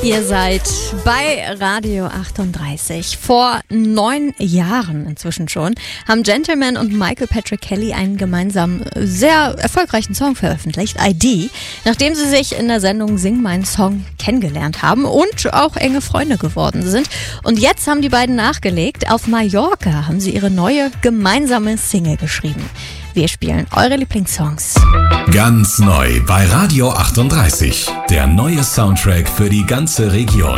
Ihr seid bei Radio 38. Vor 9 Jahren inzwischen schon haben Gentleman und Michael Patrick Kelly einen gemeinsamen, sehr erfolgreichen Song veröffentlicht, ID, nachdem sie sich in der Sendung Sing meinen Song kennengelernt haben und auch enge Freunde geworden sind. Und jetzt haben die beiden nachgelegt. Auf Mallorca haben sie ihre neue gemeinsame Single geschrieben. Wir spielen eure Lieblingssongs. Ganz neu bei Radio 38. Der neue Soundtrack für die ganze Region.